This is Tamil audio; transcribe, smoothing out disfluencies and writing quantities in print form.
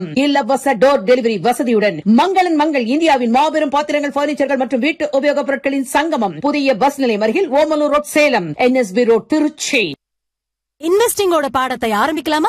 இலவச டோர் டெலிவரி வசதியுடன் மங்களன் மங்கள் இந்தியாவின் மாபெரும் பாத்திரங்கள் பர்னிச்சர்கள் மற்றும் வீட்டு உபயோகப் பொருட்களின் சங்கமம் புதிய பஸ் நிலையம் அருகில் Omalur road Salem NSB road Trichy. இன்வெஸ்டிங்கோட பாடத்தை ஆரம்பிக்கலாமா?